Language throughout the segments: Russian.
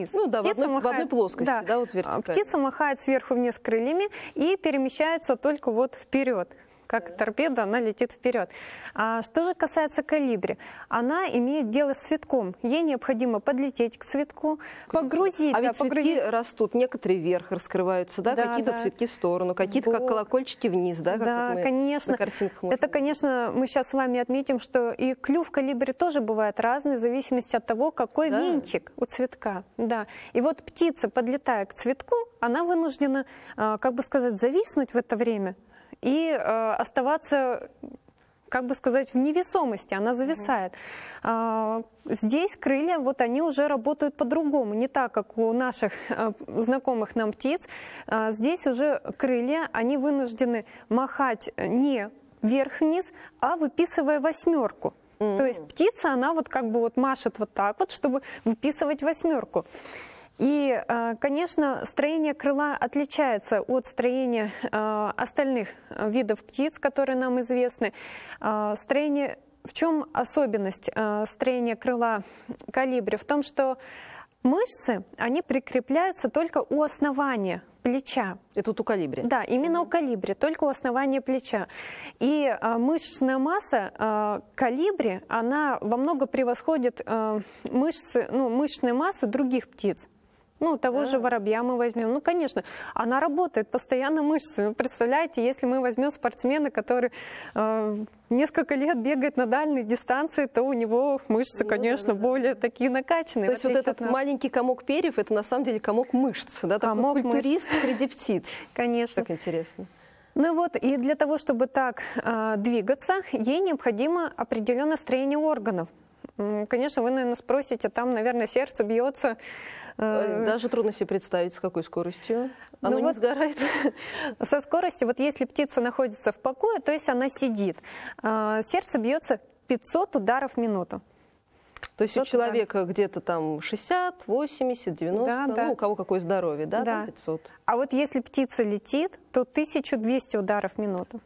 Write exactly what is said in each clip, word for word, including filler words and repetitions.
вниз. Ну да, в одной, махает, в одной плоскости, да, да, вот вертикально. Птица махает сверху вниз крыльями и перемещается только вот вперед. Как торпеда, она летит вперед. А что же касается колибри, она имеет дело с цветком. Ей необходимо подлететь к цветку, погрузить. А да, ведь цветки погрузить... растут, некоторые вверх раскрываются, да, да, какие-то да. цветки в сторону, какие-то вот. Как колокольчики вниз, да, как да, вот мы конечно. на картинках можем. Это, конечно, мы сейчас с вами отметим, что и клюв колибри тоже бывает разный, в зависимости от того, какой да. венчик у цветка. Да. И вот птица, подлетая к цветку, она вынуждена, как бы сказать, зависнуть в это время и э, оставаться, как бы сказать, в невесомости, она зависает. Mm-hmm. э, здесь крылья, вот они уже работают по-другому, не так, как у наших э, знакомых нам птиц. Э, здесь уже крылья, они вынуждены махать не вверх-вниз, а выписывая восьмерку. Mm-hmm. То есть птица, она вот как бы вот машет вот так вот, чтобы выписывать восьмерку. И, конечно, строение крыла отличается от строения остальных видов птиц, которые нам известны. Строение, в чем особенность строения крыла колибри? В том, что мышцы, они прикрепляются только у основания плеча. Это вот у колибри? Да, именно mm-hmm. у колибри, только у основания плеча. И а, мышечная масса а, колибри, она во много превосходит а, мышцы, ну, мышечные массы других птиц. Ну, того да. же воробья мы возьмем. Ну, конечно, она работает постоянно мышцами. Вы представляете, если мы возьмем спортсмена, который э, несколько лет бегает на дальней дистанции, то у него мышцы, ну, конечно, да, да, более да. такие накачанные. То есть вот этот от... маленький комок перьев, это на самом деле комок мышц, да? Комок Такой культурист мышц. Среди птиц. Конечно. Так интересно. Ну вот, и для того, чтобы так э, двигаться, ей необходимо определенное строение органов. Конечно, вы, наверное, спросите, там, наверное, сердце бьется. Даже трудно себе представить, с какой скоростью. Оно ну не вот сгорает. Со скоростью, вот если птица находится в покое, то есть она сидит, сердце бьется пятьсот ударов в минуту. То есть у человека где-то там шестьдесят, восемьдесят, девяносто, да, да. ну у кого какое здоровье, да, да. Там пятьсот. А вот если птица летит, то тысяча двести ударов в минуту.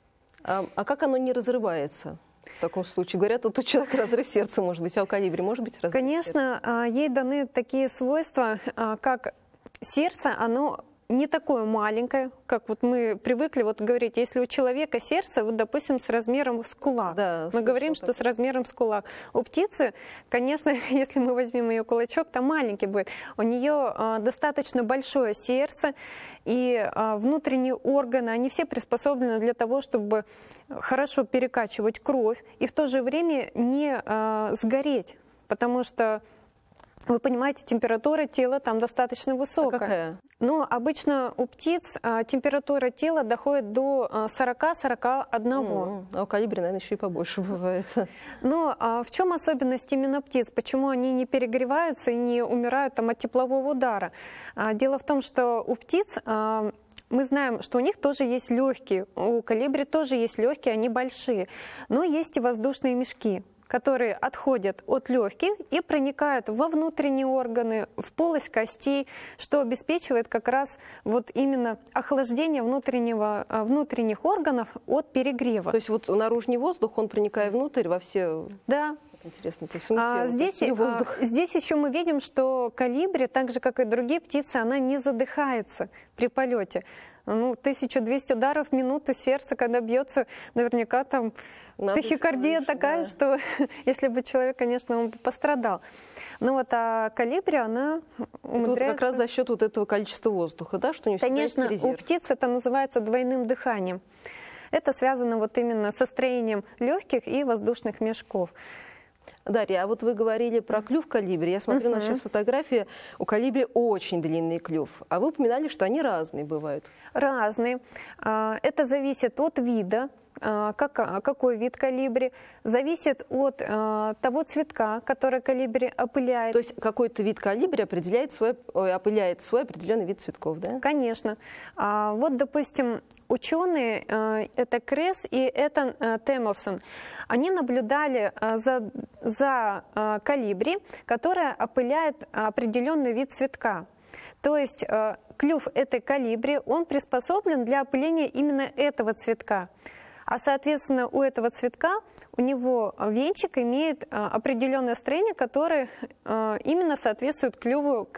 А, а как оно не разрывается? В таком случае, говорят, вот у человека разрыв сердца может быть, а у колибри может быть разрыв Конечно, сердца? Ей даны такие свойства, как сердце, оно не такое маленькое, как вот мы привыкли вот говорить, если у человека сердце, вот, допустим, с размером с кулак. Да, мы говорим, что такое. С размером с кулак. У птицы, конечно, если мы возьмем ее кулачок, то маленький будет. У нее э, достаточно большое сердце, и э, внутренние органы, они все приспособлены для того, чтобы хорошо перекачивать кровь и в то же время не э, сгореть, потому что вы понимаете, температура тела там достаточно высокая. А какая? Но обычно у птиц а, температура тела доходит до сорока-сорока одного. Mm-hmm. А у колибри, наверное, еще и побольше бывает. Но а, в чем особенность именно птиц? Почему они не перегреваются и не умирают там, от теплового удара? А, дело в том, что у птиц... А, мы знаем, что у них тоже есть легкие, у колибри тоже есть легкие, они большие, но есть и воздушные мешки, которые отходят от легких и проникают во внутренние органы, в полость костей, что обеспечивает как раз вот именно охлаждение внутреннего, внутренних органов от перегрева. То есть вот наружный воздух, он проникая внутрь во все... Да. Интересно, по всему телу, а здесь, воздух. А, здесь еще мы видим, что колибри, так же как и другие птицы, она не задыхается при полете. Ну, тысяча двести ударов в минуту сердце, когда бьется, наверняка там надо тахикардия такая, да. Что если бы человек, конечно, он бы пострадал. Ну вот, а колибри, она умудряется... Это вот как раз за счет вот этого количества воздуха, да, что у нее Конечно, резерв. У птиц это называется двойным дыханием. Это связано вот именно со строением легких и воздушных мешков. Дарья, а вот вы говорили про клюв колибри. Я смотрю, uh-huh. у нас сейчас фотография. У колибри очень длинный клюв. А вы упоминали, что они разные бывают. Разные. Это зависит от вида. Как, какой вид колибри, зависит от того цветка, который колибри опыляет. То есть какой-то вид колибри определяет свой, ой, опыляет свой определенный вид цветков, да? Конечно. Вот, допустим, ученые, это Кресс и это Темелсон, они наблюдали за, за колибри, которая опыляет определенный вид цветка. То есть клюв этой колибри, он приспособлен для опыления именно этого цветка. А, соответственно, у этого цветка, у него венчик имеет определенное строение, которое именно соответствует клюву